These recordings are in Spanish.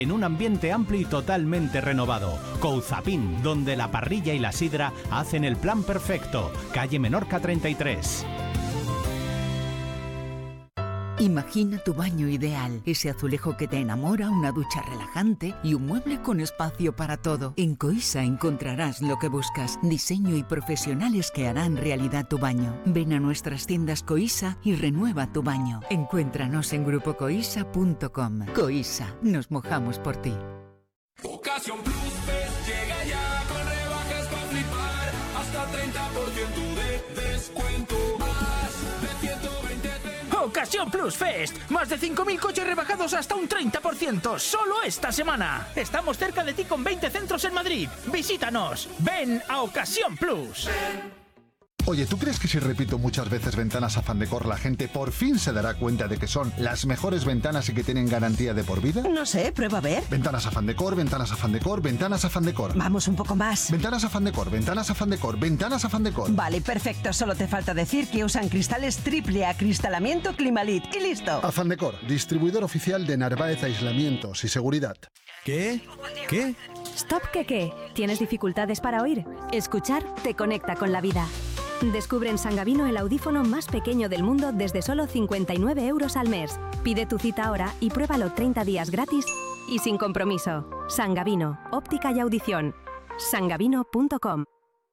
En un ambiente amplio y totalmente renovado. Couzapin, donde la parrilla y la sidra hacen el plan perfecto. Calle Menorca 33. Imagina tu baño ideal, ese azulejo que te enamora, una ducha relajante y un mueble con espacio para todo. En Coisa encontrarás lo que buscas, diseño y profesionales que harán realidad tu baño. Ven a nuestras tiendas Coisa y renueva tu baño. Encuéntranos en grupocoisa.com. Coisa, nos mojamos por ti. Ocasión Plus Fest llega ya con rebajas para flipar, hasta 30% de descuento, más de 120. Ocasión Plus Fest, más de 5.000 coches rebajados hasta un 30%, solo esta semana. Estamos cerca de ti con 20 centros en Madrid. Visítanos, ven a Ocasión Plus. Oye, ¿tú crees que si repito muchas veces Ventanas Afán Decor la gente por fin se dará cuenta de que son las mejores ventanas y que tienen garantía de por vida? No sé, prueba a ver. Ventanas Afán Decor, Ventanas Afán Decor, Ventanas Afán Decor. Vamos un poco más. Ventanas Afán Decor, Ventanas Afán Decor, Ventanas Afán Decor. Vale, perfecto. Solo te falta decir que usan cristales triple acristalamiento Climalit y listo. Afán Decor, distribuidor oficial de Narváez Aislamientos y Seguridad. ¿Qué? ¿Qué? Stop, ¿qué? ¿Tienes dificultades para oír? Escuchar te conecta con la vida. Descubre en Sangavino el audífono más pequeño del mundo desde solo 59 € al mes. Pide tu cita ahora y pruébalo 30 días gratis y sin compromiso. Sangavino, óptica y audición. sangavino.com.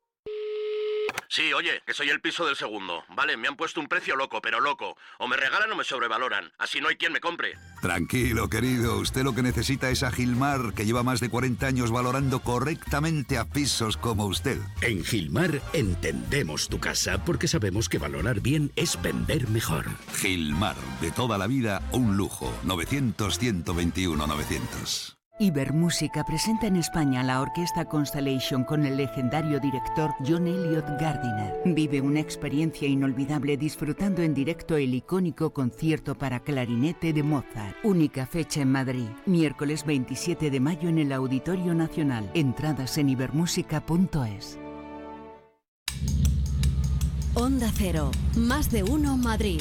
Sí, oye, que soy el piso del segundo. Vale, me han puesto un precio loco, pero loco. O me regalan o me sobrevaloran. Así no hay quien me compre. Tranquilo, querido. Usted lo que necesita es a Gilmar, que lleva más de 40 años valorando correctamente a pisos como usted. En Gilmar entendemos tu casa porque sabemos que valorar bien es vender mejor. Gilmar, de toda la vida, un lujo. 900-121-900. Ibermúsica presenta en España la orquesta Constellation con el legendario director John Elliott Gardiner. Vive una experiencia inolvidable disfrutando en directo el icónico concierto para clarinete de Mozart. Única fecha en Madrid, miércoles 27 de mayo en el Auditorio Nacional. Entradas en ibermúsica.es. Onda Cero, más de uno Madrid.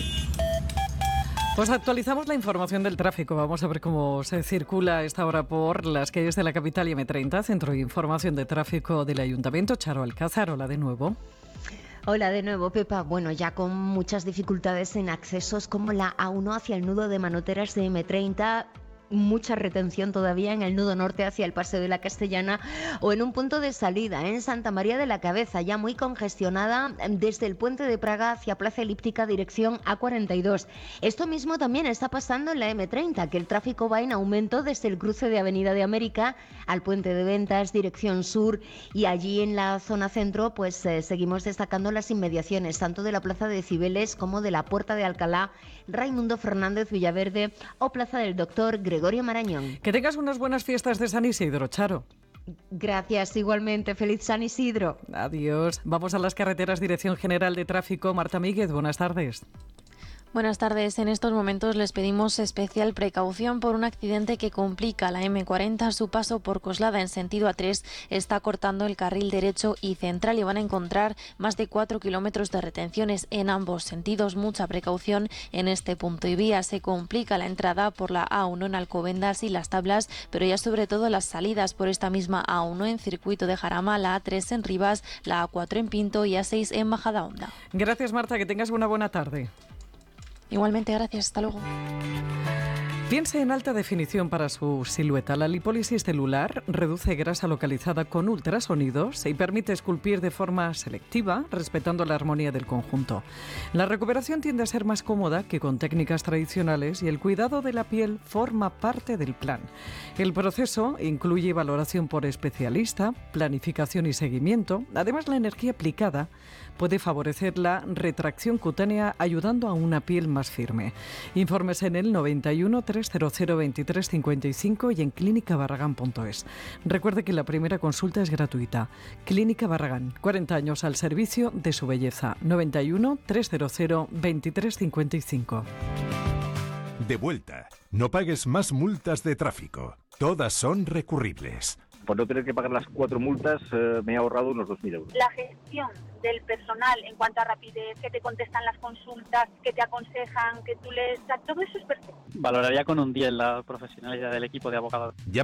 Pues actualizamos la información del tráfico. Vamos a ver cómo se circula a esta hora por las calles de la capital y M30, Centro de Información de Tráfico del Ayuntamiento. Charo Alcázar, hola de nuevo. Hola de nuevo, Pepa. Bueno, ya con muchas dificultades en accesos como la A1 hacia el nudo de Manoteras de M30, mucha retención todavía en el nudo norte hacia el Paseo de la Castellana o en un punto de salida en Santa María de la Cabeza, ya muy congestionada desde el Puente de Praga hacia Plaza Elíptica dirección A42. Esto mismo también está pasando en la M30, que el tráfico va en aumento desde el cruce de Avenida de América al Puente de Ventas dirección sur, y allí en la zona centro pues seguimos destacando las inmediaciones tanto de la Plaza de Cibeles como de la Puerta de Alcalá, Raimundo Fernández Villaverde o Plaza del Doctor Gregorio Marañón. Que tengas unas buenas fiestas de San Isidro, Charo. Gracias, igualmente. Feliz San Isidro. Adiós. Vamos a las carreteras, Dirección General de Tráfico. Marta Míguez, buenas tardes. Buenas tardes. En estos momentos les pedimos especial precaución por un accidente que complica la M40. Su paso por Coslada en sentido A3 está cortando el carril derecho y central y van a encontrar más de 4 kilómetros de retenciones en ambos sentidos. Mucha precaución en este punto y vía. Se complica la entrada por la A1 en Alcobendas y Las Tablas, pero ya sobre todo las salidas por esta misma A1 en Circuito de Jarama, la A3 en Rivas, la A4 en Pinto y A6 en Majadahonda. Gracias, Marta. Que tengas una buena tarde. Igualmente, gracias. Hasta luego. Piense en alta definición para su silueta. La lipólisis celular reduce grasa localizada con ultrasonidos y permite esculpir de forma selectiva, respetando la armonía del conjunto. La recuperación tiende a ser más cómoda que con técnicas tradicionales y el cuidado de la piel forma parte del plan. El proceso incluye valoración por especialista, planificación y seguimiento. Además, la energía aplicada puede favorecer la retracción cutánea, ayudando a una piel más firme. Informes en el 91 300 23 55 y en clínicabarragán.es. Recuerde que la primera consulta es gratuita. Clínica Barragán, 40 años al servicio de su belleza. 91 300 23 55. De vuelta. No pagues más multas de tráfico. Todas son recurribles. Por no tener que pagar las 4 multas, me he ahorrado unos 2.000 euros. La gestión del personal en cuanto a rapidez, que te contestan las consultas, que te aconsejan, que tú les... Todo eso es perfecto. Valoraría con un 10 la profesionalidad del equipo de abogados.